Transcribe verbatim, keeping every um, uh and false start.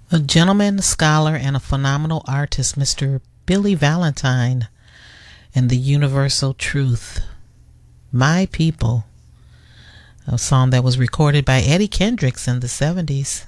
A gentleman, scholar, and a phenomenal artist, Mister Billy Valentine, and the Universal Truth. My People, a song that was recorded by Eddie Kendricks in the seventies.